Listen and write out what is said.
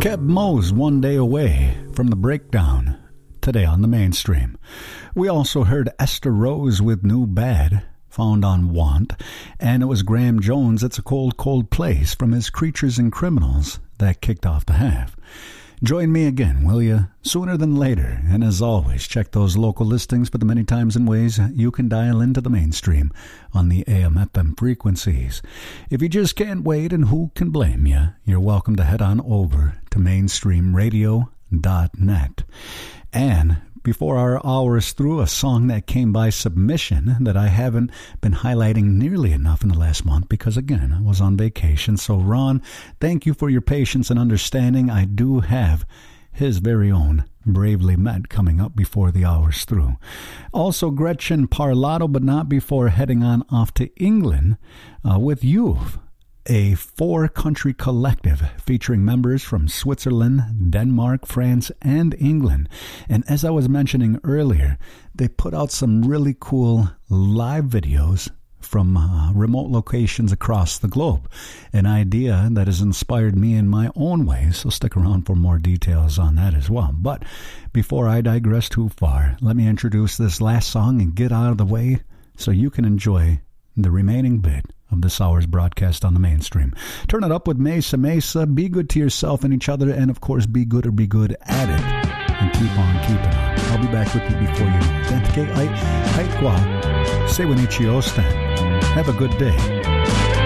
Keb Mo's One Day Away from the Breakdown, today on the Mainstream. We also heard Esther Rose with New Bad, found on Want, and it was Graham Jones, It's a Cold, Cold Place, from his Creatures and Criminals, that kicked off the half. Join me again, will you? Sooner than later. And as always, check those local listings for the many times and ways you can dial into the Mainstream on the AM/FM frequencies. If you just can't wait, and who can blame you, you're welcome to head on over to mainstreamradio.net. And before our hour is through, a song that came by submission that I haven't been highlighting nearly enough in the last month because, again, I was on vacation. So, Ron, thank you for your patience and understanding. I do have his very own Bravely Met coming up before the hour's through. Also, Gretchen Parlato, but not before heading on off to England with Youth, a 4-country collective featuring members from Switzerland, Denmark, France, and England. And as I was mentioning earlier, they put out some really cool live videos from remote locations across the globe, an idea that has inspired me in my own way, so stick around for more details on that as well. But before I digress too far, let me introduce this last song and get out of the way so you can enjoy the remaining bit of this hour's broadcast on the Mainstream. Turn it up with Mesa Mesa. Be good to yourself and each other, and of course be good or be good at it, and keep on keeping on. I'll be back with you before you know it. Have a good day.